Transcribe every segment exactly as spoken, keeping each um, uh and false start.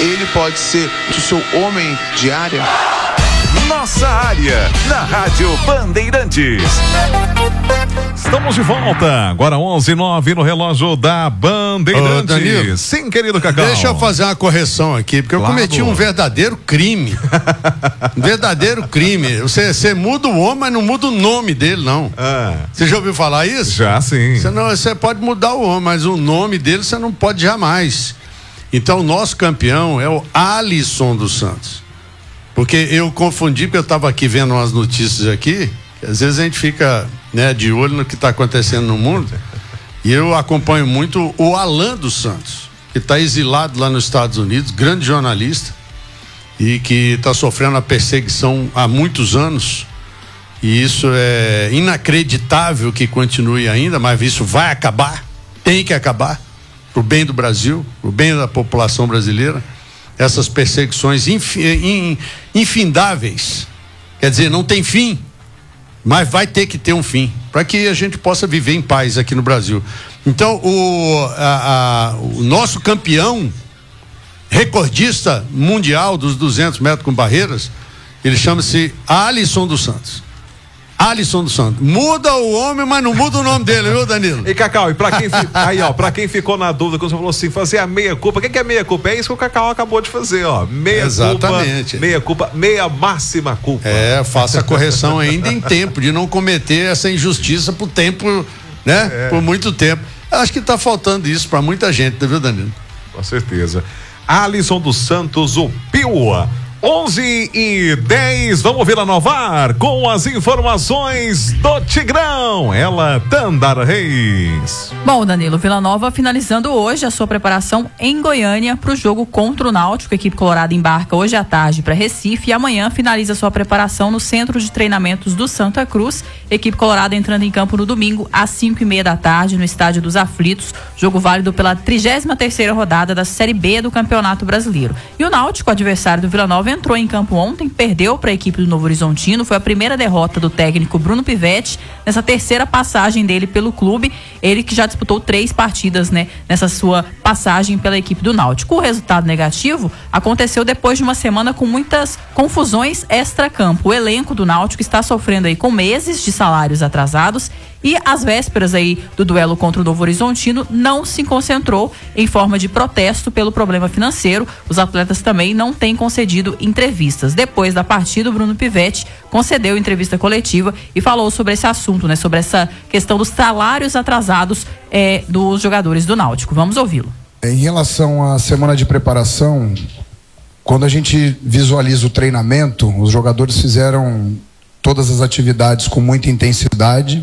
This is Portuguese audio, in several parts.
ele pode ser o seu homem de área? Nossa área, na Rádio Bandeirantes. Estamos de volta, agora onze e nove no relógio da Bandeirantes. Ô, Danilo, sim, querido Cacau. Deixa eu fazer uma correção aqui, porque claro. eu cometi um verdadeiro crime. Um verdadeiro crime. Você, você muda o homem, mas não muda o nome dele, não. Ah. Você já ouviu falar isso? Já, sim. Você, não, você pode mudar o homem, mas o nome dele você não pode jamais. Então, o nosso campeão é o Alisson dos Santos. Porque eu confundi, porque eu estava aqui vendo umas notícias aqui, que às vezes a gente fica, né, de olho no que está acontecendo no mundo, e eu acompanho muito o Alan dos Santos, que está exilado lá nos Estados Unidos, grande jornalista, e que está sofrendo a perseguição há muitos anos, e isso é inacreditável que continue ainda, mas isso vai acabar, tem que acabar, para o bem do Brasil, para o bem da população brasileira. Essas perseguições infi, infindáveis, quer dizer, não tem fim, mas vai ter que ter um fim, para que a gente possa viver em paz aqui no Brasil. Então, o, a, a, o nosso campeão, recordista mundial dos duzentos metros com barreiras, ele chama-se Alisson dos Santos. Alisson dos Santos. Muda o homem, mas não muda o nome dele, viu, Danilo? E Cacau, e pra quem, fi... aí, ó, pra quem ficou na dúvida, quando você falou assim, fazer a meia culpa, o que, que é meia culpa? É isso que o Cacau acabou de fazer, ó. Meia Exatamente. culpa, meia culpa, meia máxima culpa. É, faça a correção ainda em tempo, de não cometer essa injustiça por tempo, né? É. Por muito tempo. Acho que tá faltando isso pra muita gente, viu, Danilo? Com certeza. Alisson dos Santos, o Piuá. onze e dez, vamos ver a Novar com as informações do Tigrão. Ela, Tandara Reis. Bom, Danilo, Vila Nova finalizando hoje a sua preparação em Goiânia para o jogo contra o Náutico. A equipe colorada embarca hoje à tarde para Recife e amanhã finaliza sua preparação no Centro de Treinamentos do Santa Cruz. Equipe colorada entrando em campo no domingo às cinco e meia da tarde no Estádio dos Aflitos. Jogo válido pela trigésima terceira rodada da Série B do Campeonato Brasileiro. E o Náutico, adversário do Vila Nova, entrou em campo ontem, perdeu para a equipe do Novo Horizontino, foi a primeira derrota do técnico Bruno Pivetti nessa terceira passagem dele pelo clube, ele que já disputou três partidas, né, nessa sua passagem pela equipe do Náutico. O resultado negativo aconteceu depois de uma semana com muitas confusões extra-campo. O elenco do Náutico está sofrendo aí com meses de salários atrasados e às vésperas aí do duelo contra o Novo Horizontino não se concentrou em forma de protesto pelo problema financeiro. Os atletas também não têm concedido entrevistas. Depois da partida, o Bruno Pivetti concedeu entrevista coletiva e falou sobre esse assunto, né? Sobre essa questão dos salários atrasados é, dos jogadores do Náutico. Vamos ouvi-lo. Em relação à semana de preparação, quando a gente visualiza o treinamento, os jogadores fizeram todas as atividades com muita intensidade.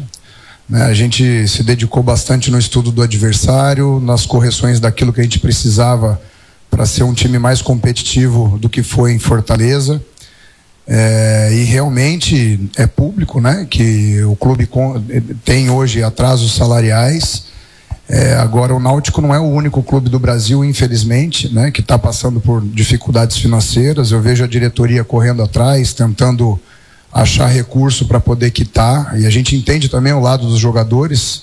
A gente se dedicou bastante no estudo do adversário, nas correções daquilo que a gente precisava para ser um time mais competitivo do que foi em Fortaleza. É, e realmente é público, né, que o clube tem hoje atrasos salariais. É, agora o Náutico não é o único clube do Brasil, infelizmente, né, que está passando por dificuldades financeiras. Eu vejo a diretoria correndo atrás, tentando achar recurso para poder quitar, e a gente entende também o lado dos jogadores,